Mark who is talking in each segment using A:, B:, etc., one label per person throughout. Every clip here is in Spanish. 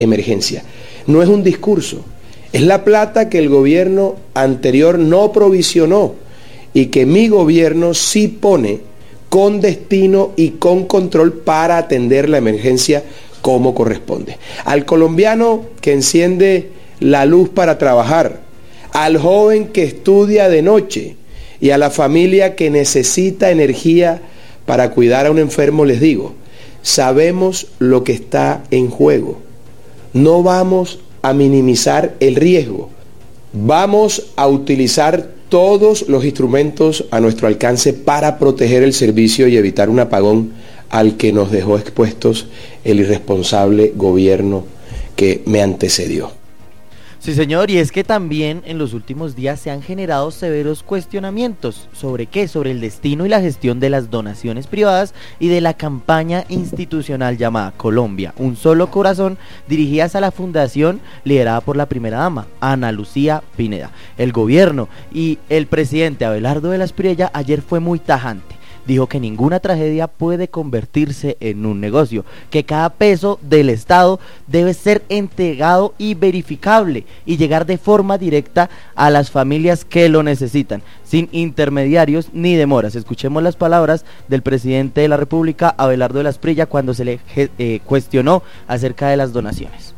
A: emergencia. No es un discurso, es la plata que el gobierno anterior no provisionó y que mi gobierno sí pone con destino y con control para atender la emergencia como corresponde. Al colombiano que enciende la luz para trabajar, al joven que estudia de noche y a la familia que necesita energía para cuidar a un enfermo, les digo, sabemos lo que está en juego. No vamos a minimizar el riesgo. Vamos a utilizar todos los instrumentos a nuestro alcance para proteger el servicio y evitar un apagón al que nos dejó expuestos el irresponsable gobierno que me antecedió.
B: Sí, señor, y es que también en los últimos días se han generado severos cuestionamientos. ¿Sobre qué? Sobre el destino y la gestión de las donaciones privadas y de la campaña institucional llamada Colombia, un solo corazón, dirigidas a la fundación liderada por la primera dama, Ana Lucía Pineda. El gobierno y el presidente Abelardo de la Espriella ayer fue muy tajante. Dijo que ninguna tragedia puede convertirse en un negocio, que cada peso del Estado debe ser entregado y verificable y llegar de forma directa a las familias que lo necesitan, sin intermediarios ni demoras. Escuchemos las palabras del presidente de la República, Abelardo de la Espriella, cuando se le cuestionó acerca de las donaciones.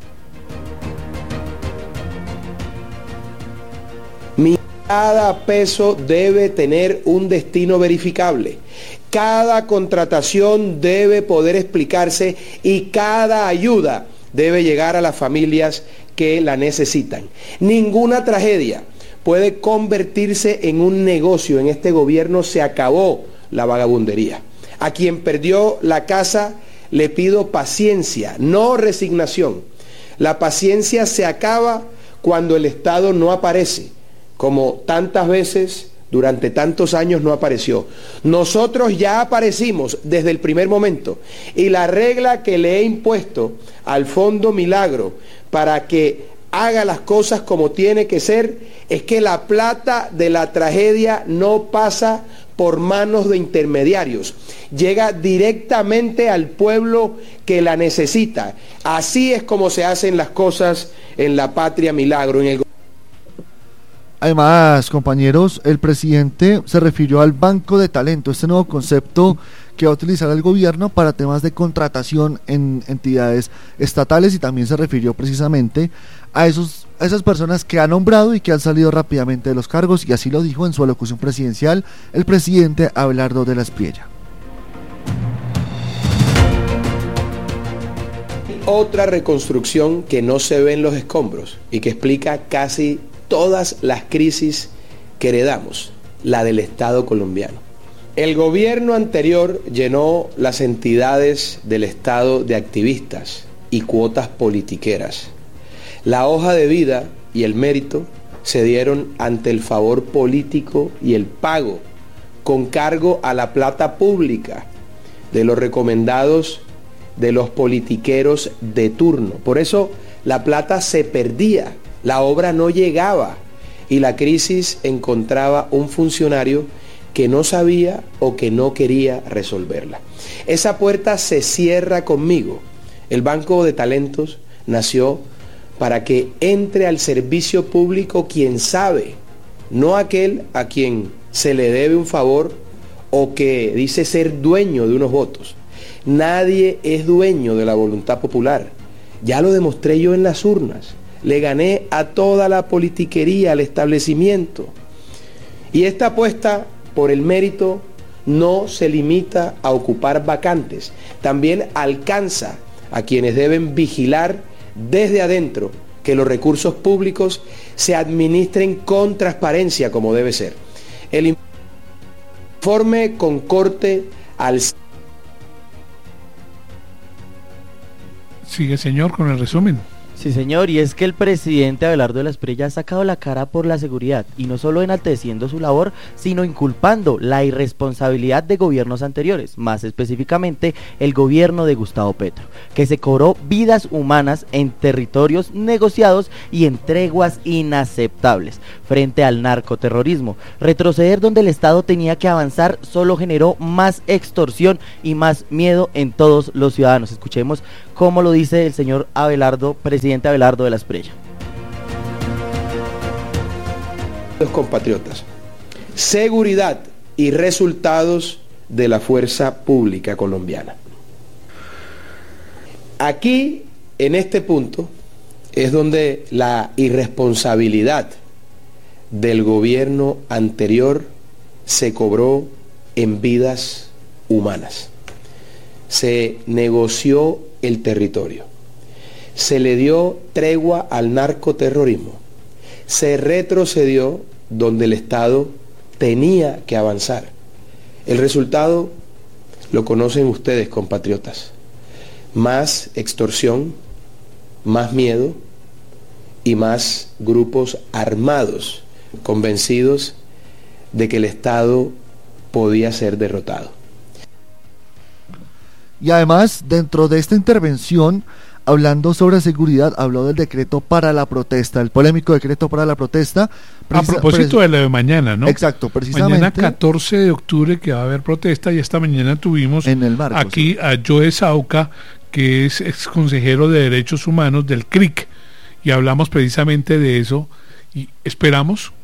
A: Cada peso debe tener un destino verificable. Cada contratación debe poder explicarse y cada ayuda debe llegar a las familias que la necesitan. Ninguna tragedia puede convertirse en un negocio. En este gobierno se acabó la vagabundería. A quien perdió la casa le pido paciencia, no resignación. La paciencia se acaba cuando el Estado no aparece, como tantas veces durante tantos años no apareció. Nosotros ya aparecimos desde el primer momento y la regla que le he impuesto al Fondo Milagro para que haga las cosas como tiene que ser es que la plata de la tragedia no pasa por manos de intermediarios, llega directamente al pueblo que la necesita. Así es como se hacen las cosas en la Patria Milagro, en el.
C: Además, compañeros, el presidente se refirió al Banco de Talento, este nuevo concepto que va a utilizar el gobierno para temas de contratación en entidades estatales, y también se refirió precisamente a esas personas que ha nombrado y que han salido rápidamente de los cargos, y así lo dijo en su alocución presidencial el presidente Abelardo de la Espriella.
A: Otra reconstrucción que no se ve en los escombros y que explica casi todas las crisis que heredamos, la del Estado colombiano. El gobierno anterior llenó las entidades del Estado de activistas y cuotas politiqueras. La hoja de vida y el mérito se dieron ante el favor político y el pago con cargo a la plata pública de los recomendados de los politiqueros de turno. Por eso la plata se perdía, la obra no llegaba y la crisis encontraba un funcionario que no sabía o que no quería resolverla. Esa puerta se cierra conmigo. El Banco de Talentos nació para que entre al servicio público quien sabe, no aquel a quien se le debe un favor o que dice ser dueño de unos votos. Nadie es dueño de la voluntad popular. Ya lo demostré yo en las urnas. Le gané a toda la politiquería, al establecimiento. Y esta apuesta por el mérito no se limita a ocupar vacantes, también alcanza a quienes deben vigilar desde adentro que los recursos públicos se administren con transparencia como debe ser. El informe con corte al...
D: Sigue, señor, con el resumen.
B: Sí, señor, y es que el presidente Abelardo de la Espriella ha sacado la cara por la seguridad, y no solo enalteciendo su labor, sino inculpando la irresponsabilidad de gobiernos anteriores, más específicamente el gobierno de Gustavo Petro, que se cobró vidas humanas en territorios negociados y en treguas inaceptables frente al narcoterrorismo. Retroceder donde el Estado tenía que avanzar solo generó más extorsión y más miedo en todos los ciudadanos. Escuchemos como lo dice el señor Abelardo, presidente Abelardo de la Espriella.
A: Los compatriotas, seguridad y resultados de la fuerza pública colombiana. Aquí, en este punto, es donde la irresponsabilidad del gobierno anterior se cobró en vidas humanas. Se negoció el territorio, se le dio tregua al narcoterrorismo, se retrocedió donde el Estado tenía que avanzar. El resultado lo conocen ustedes, compatriotas: más extorsión, más miedo y más grupos armados convencidos de que el Estado podía ser derrotado.
C: Y además, dentro de esta intervención, hablando sobre seguridad, habló del decreto para la protesta, el polémico decreto para la protesta.
D: A propósito de lo de mañana, ¿no?
C: Exacto, precisamente.
D: Mañana 14 de octubre que va a haber protesta, y esta mañana tuvimos
C: en el Marcos,
D: aquí a Joe Sauca, que es ex consejero de Derechos Humanos del CRIC, y hablamos precisamente de eso, y esperamos